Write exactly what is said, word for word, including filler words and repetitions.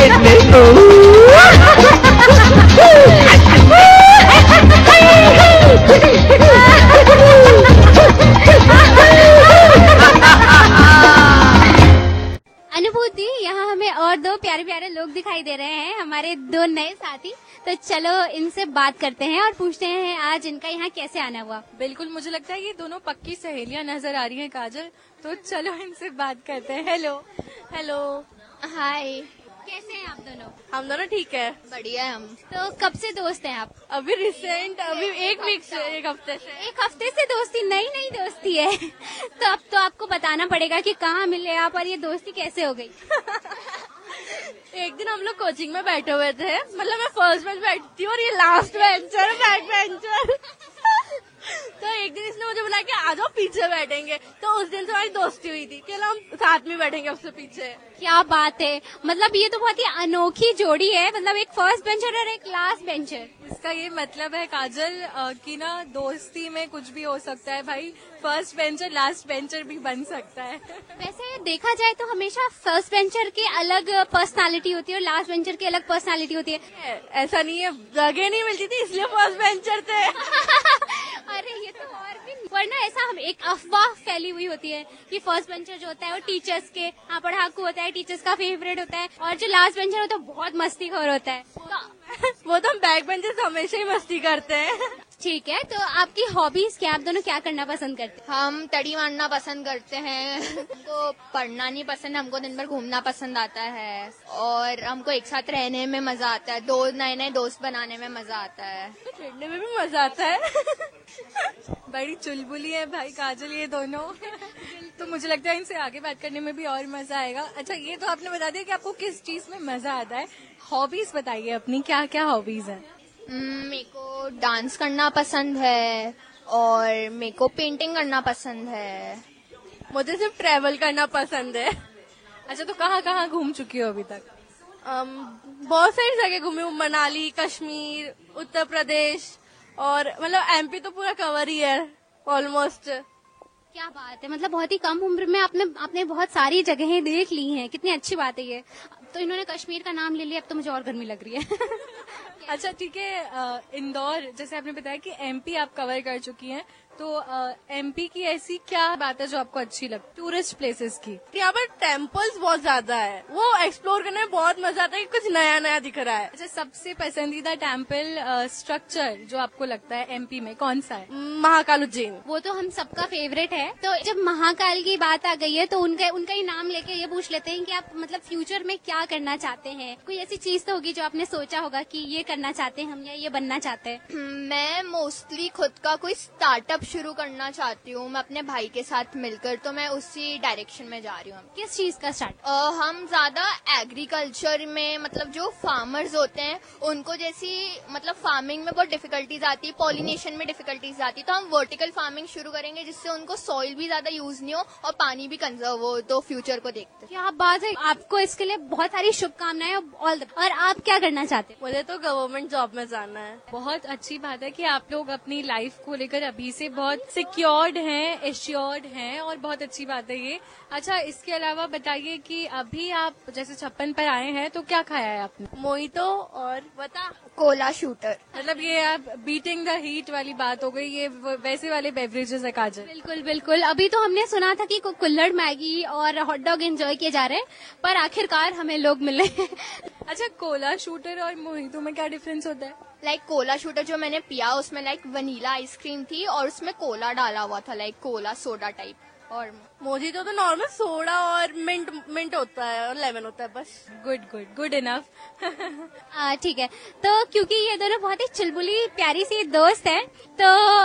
अनुभूति, यहाँ हमें और दो प्यारे प्यारे लोग दिखाई दे रहे हैं, हमारे दो नए साथी। तो चलो इनसे बात करते हैं और पूछते हैं आज इनका यहाँ कैसे आना हुआ। बिल्कुल, मुझे लगता है ये दोनों पक्की सहेलियां नजर आ रही हैं काजल, तो चलो इनसे बात करते हैं। हेलो। हेलो। हाय, कैसे हैं आप दोनों? हम दोनों ठीक है, बढ़िया है हम। तो कब से दोस्त हैं आप? अभी रिसेंट अभी एक वीक से, एक हफ्ते से। एक हफ्ते से दोस्ती, नई नई दोस्ती है। तो अब तो आपको बताना पड़ेगा कि कहाँ मिले आप और ये दोस्ती कैसे हो गई। एक दिन हम लोग कोचिंग में बैठे हुए थे, मतलब मैं फर्स्ट बेंच बैठती हूँ और ये लास्ट बेंचर बैक बेंचर। तो एक दिन इसने मुझे बुलाया कि आ जाओ पीछे बैठेंगे, तो उस दिन से हमारी दोस्ती हुई थी कि हम साथ में बैठेंगे उससे पीछे। क्या बात है, मतलब ये तो बहुत ही अनोखी जोड़ी है, मतलब एक फर्स्ट बेंचर और एक लास्ट बेंचर। इसका ये मतलब है काजल अ, कि ना दोस्ती में कुछ भी हो सकता है भाई, फर्स्ट बेंचर लास्ट बेंचर भी बन सकता है। वैसे देखा जाए तो हमेशा फर्स्ट बेंचर की अलग पर्सनालिटी होती है और लास्ट बेंचर की अलग पर्सनालिटी होती है। ऐसा नहीं है, जगह नहीं मिलती थी इसलिए फर्स्ट बेंचर थे। अरे ये तो और भी, वरना ऐसा हम एक अफवाह फैली हुई होती है कि फर्स्ट बेंचर जो होता है वो टीचर्स के हाँ पढ़ाकू होता है, टीचर्स का फेवरेट होता है, और जो लास्ट बेंचर होता है बहुत मस्तीखोर होता है। तो वो तो हम बैक बेंचर्स हमेशा ही मस्ती करते हैं। ठीक है, तो आपकी हॉबीज क्या, आप दोनों क्या करना पसंद करते हैं? हम तड़ी मारना पसंद करते हैं, हमको पढ़ना नहीं पसंद, हमको दिन भर घूमना पसंद आता है और हमको एक साथ रहने में मजा आता है, दो नए नए दोस्त बनाने में मजा आता है, खेलने में भी मजा आता है। बड़ी चुलबुली है भाई काजल ये दोनों। तो मुझे लगता है इनसे आगे बात करने में भी और मजा आएगा। अच्छा, ये तो आपने बता दिया कि आपको किस चीज में मजा आता है, हॉबीज बताइए अपनी, क्या क्या हॉबीज है? मेरे को डांस करना पसंद है और मेरे को पेंटिंग करना पसंद है। मुझे सिर्फ ट्रैवल करना पसंद है। अच्छा, तो कहाँ कहाँ घूम चुकी हो अभी तक? um, बहुत सारी जगह घूमी हूँ, मनाली, कश्मीर, उत्तर प्रदेश और मतलब एमपी तो पूरा कवर ही है ऑलमोस्ट। क्या बात है, मतलब बहुत ही कम उम्र में आपने आपने बहुत सारी जगहें देख ली हैं, कितनी अच्छी बात है ये। तो इन्होंने कश्मीर का नाम ले लिया, अब तो मुझे और गर्मी लग रही है। अच्छा ठीक है, इंदौर जैसे आपने बताया कि एमपी आप कवर कर चुकी हैं, तो एमपी की ऐसी क्या बात है जो आपको अच्छी लगती, टूरिस्ट प्लेसेस की? यहाँ पर टेम्पल्स बहुत ज्यादा है, वो एक्सप्लोर करने में बहुत मजा आता है कि कुछ नया नया दिख रहा है। अच्छा, सबसे पसंदीदा टेम्पल स्ट्रक्चर जो आपको लगता है एमपी में कौन सा है? महाकाल उज्जैन। वो तो हम सबका फेवरेट है। तो जब महाकाल की बात आ गई है तो उनका उनका ही नाम लेके ये पूछ लेते हैं कि आप मतलब फ्यूचर में क्या करना चाहते हैं? कोई ऐसी चीज तो होगी जो आपने सोचा होगा कि ये करना चाहते हैं हम या ये बनना चाहते हैं। मैं मोस्टली खुद का कोई स्टार्टअप शुरू करना चाहती हूँ, मैं अपने भाई के साथ मिलकर, तो मैं उसी डायरेक्शन में जा रही हूँ। किस चीज का स्टार्ट? हम ज्यादा एग्रीकल्चर में, मतलब जो फार्मर्स होते हैं उनको जैसी मतलब फार्मिंग में बहुत डिफिकल्टीज आती है, पॉलिनेशन में डिफिकल्टीज आती है, तो हम वर्टिकल फार्मिंग शुरू करेंगे जिससे उनको सॉइल भी ज्यादा यूज नहीं हो और पानी भी कंजर्व हो। तो फ्यूचर को देखते हैं। क्या बात है, आपको इसके लिए बहुत सारी शुभकामनाएं। और आप क्या करना चाहते हैं? मुझे तो गवर्नमेंट जॉब में जाना है। बहुत अच्छी बात है कि आप लोग अपनी लाइफ को लेकर अभी से बहुत सिक्योर्ड हैं, एश्योर्ड हैं, और बहुत अच्छी बात है ये। अच्छा, इसके अलावा बताइए कि अभी आप जैसे छप्पन पर आए हैं तो क्या खाया है आपने? मोहितो और बता कोला शूटर। मतलब ये आप बीटिंग द हीट वाली बात हो गई, ये वैसे वाले बेवरेजेस है काजल? बिल्कुल बिल्कुल। अभी तो हमने सुना था कि कुल्हड़ मैगी और हॉट डॉग एंजॉय किए जा रहे हैं, पर आखिरकार हमें लोग मिले। अच्छा, कोला शूटर और मोहितो में क्या डिफरेंस होता है? लाइक like, कोला शूटर जो मैंने पिया उसमें लाइक like, वनीला आइसक्रीम थी और उसमें कोला डाला हुआ था, like like, Cola soda type. और मोहितो तो नॉर्मल सोडा और मिंट मिंट होता है और लेमन होता है बस। Good good good enough. ठीक है, तो क्योंकि ये दोनों बहुत ही चुलबुली प्यारी सी दोस्त हैं, तो